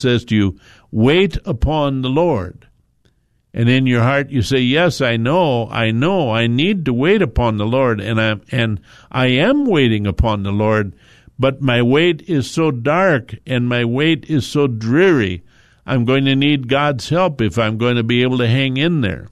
says to you, wait upon the Lord. And in your heart you say, yes, I know, I need to wait upon the Lord, and I am waiting upon the Lord, but my wait is so dark and my wait is so dreary. I'm going to need God's help if I'm going to be able to hang in there.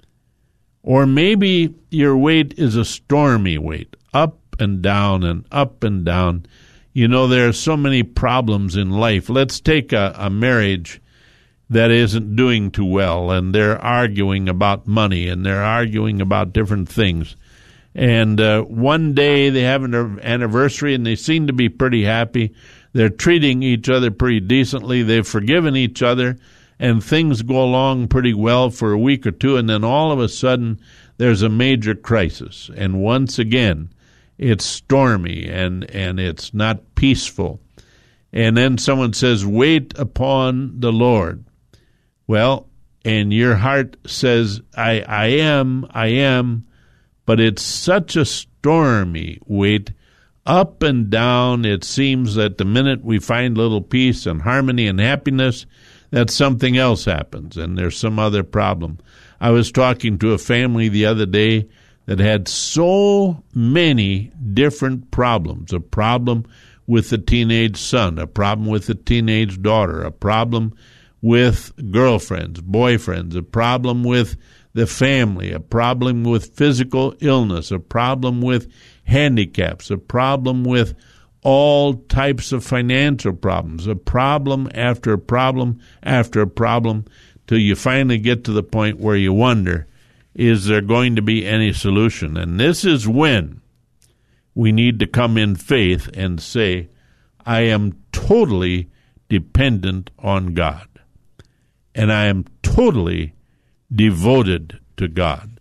Or maybe your wait is a stormy wait, up and down and up and down. You know, there are so many problems in life. Let's take a marriage that isn't doing too well, and they're arguing about money, and they're arguing about different things. And one day they have an anniversary, and they seem to be pretty happy. They're treating each other pretty decently. They've forgiven each other, and things go along pretty well for a week or two, and then all of a sudden there's a major crisis. And once again, it's stormy, and it's not peaceful. And then someone says, wait upon the Lord. Well, and your heart says, I am, but it's such a stormy wait, up and down. It seems that the minute we find a little peace and harmony and happiness, that something else happens, and there's some other problem. I was talking to a family the other day that had so many different problems. A problem with the teenage son, a problem with the teenage daughter, a problem with girlfriends, boyfriends, a problem with the family, a problem with physical illness, a problem with handicaps, a problem with all types of financial problems, a problem after a problem after a problem, till you finally get to the point where you wonder, is there going to be any solution? And this is when we need to come in faith and say, I am totally dependent on God, and I am totally devoted to God.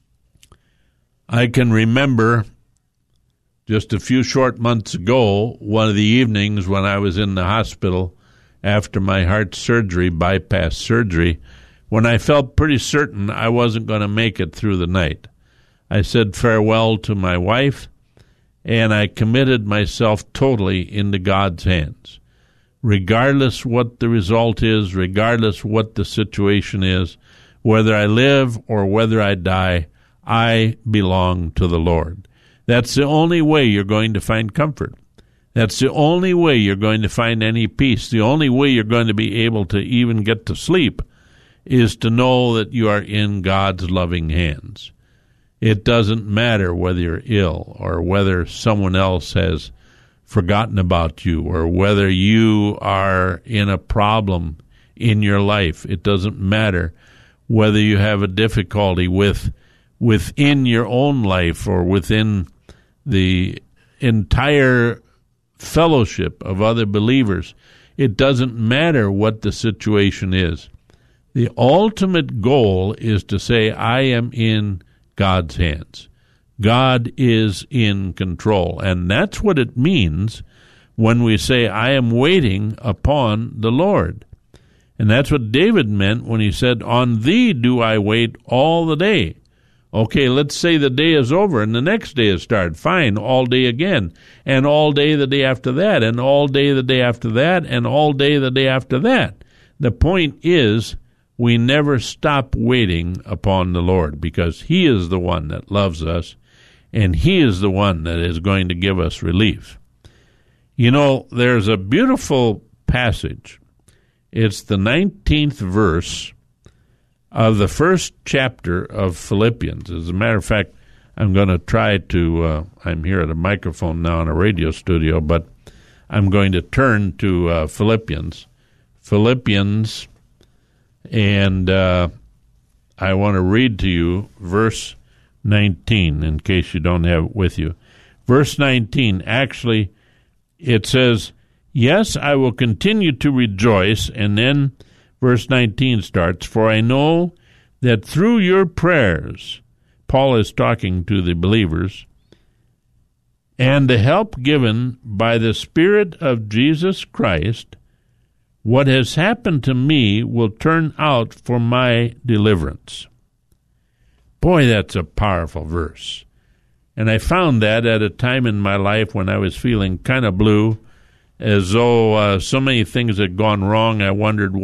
I can remember just a few short months ago, one of the evenings when I was in the hospital after my heart surgery, bypass surgery, when I felt pretty certain I wasn't going to make it through the night. I said farewell to my wife, and I committed myself totally into God's hands. Regardless what the result is, regardless what the situation is, whether I live or whether I die, I belong to the Lord. That's the only way you're going to find comfort. That's the only way you're going to find any peace. The only way you're going to be able to even get to sleep is to know that you are in God's loving hands. It doesn't matter whether you're ill or whether someone else has forgotten about you or whether you are in a problem in your life. It doesn't matter whether you have a difficulty within your own life or within the entire fellowship of other believers. It doesn't matter what the situation is. The ultimate goal is to say, I am in God's hands. God is in control. And that's what it means when we say, I am waiting upon the Lord. And that's what David meant when he said, on thee do I wait all the day. Okay, let's say the day is over and the next day has started. Fine, all day again, and all day the day after that, and all day the day after that, and all day the day after that. The point is, we never stop waiting upon the Lord because He is the one that loves us, and He is the one that is going to give us relief. You know, there's a beautiful passage. It's the 19th verse of the first chapter of Philippians. As a matter of fact, I'm going to try to, I'm here at a microphone now in a radio studio, but I'm going to turn to Philippians, and I want to read to you verse 19, in case you don't have it with you. Verse 19, actually, it says, yes, I will continue to rejoice, and then verse 19 starts, for I know that through your prayers, Paul is talking to the believers, and the help given by the Spirit of Jesus Christ, what has happened to me will turn out for my deliverance. Boy, that's a powerful verse. And I found that at a time in my life when I was feeling kind of blue as though so many things had gone wrong. I wondered